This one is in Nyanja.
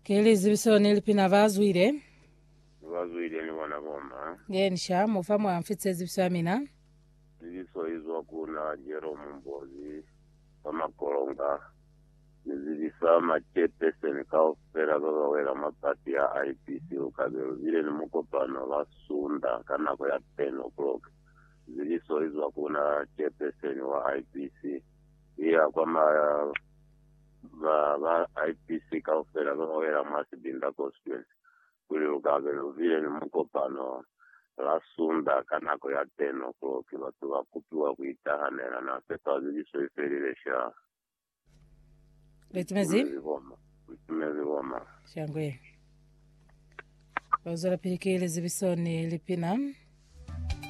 Kelezi bisoni lipina vazwire ni wana goma ngenisha mufamu amfitse zibiswamina zibisoizwa kuna Jerome Mbozi wamakolonga nizibisa machepese nikaofera gogawera mapati ya IPC ukabelo zile ni mukopano la sunda kanako ya 10 o'clock zibisoizwa kuna chepese ni wa IPC iya kwama va IPC kaofera gogawera masibinda constituency kuli ukabelo vile ni mukopano la sunda kanako ya 10 o'clock batu bakupiwa kuitahanera na pesa zibisoiferilesha letimezi goma shangwe bazora pirikile zibisoni lipina